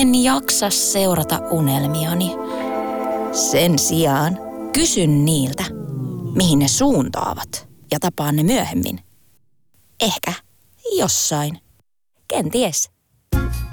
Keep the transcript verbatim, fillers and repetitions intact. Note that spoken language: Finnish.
En jaksa seurata unelmiani. Sen sijaan kysyn niiltä, mihin ne suuntaavat, ja tapaan ne myöhemmin. Ehkä jossain. Kenties